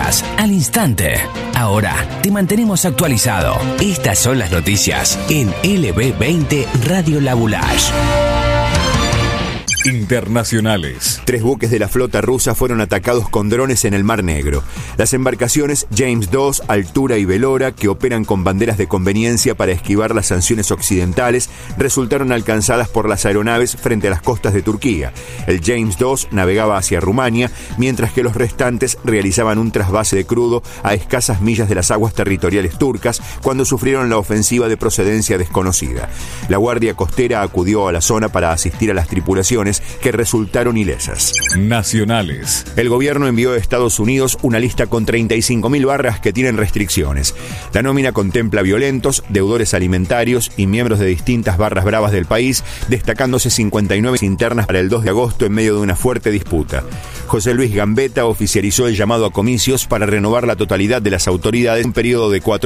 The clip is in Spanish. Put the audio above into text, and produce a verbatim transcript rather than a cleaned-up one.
noticias al instante. Ahora te mantenemos actualizado. Estas son las noticias en L B veinte Radio La Boulage. Internacionales. Tres buques de la flota rusa fueron atacados con drones en el Mar Negro. Las embarcaciones James dos, Altura y Velora, que operan con banderas de conveniencia para esquivar las sanciones occidentales, resultaron alcanzadas por las aeronaves frente a las costas de Turquía. El James dos navegaba hacia Rumania, mientras que los restantes realizaban un trasvase de crudo a escasas millas de las aguas territoriales turcas cuando sufrieron la ofensiva de procedencia desconocida. La Guardia Costera acudió a la zona para asistir a las tripulaciones, que resultaron ilesas. Nacionales. El gobierno envió a Estados Unidos una lista con treinta y cinco mil barras que tienen restricciones. La nómina contempla violentos, deudores alimentarios y miembros de distintas barras bravas del país, destacándose cincuenta y nueve internas para el dos de agosto en medio de una fuerte disputa. José Luis Gambetta oficializó el llamado a comicios para renovar la totalidad de las autoridades en un periodo de cuatro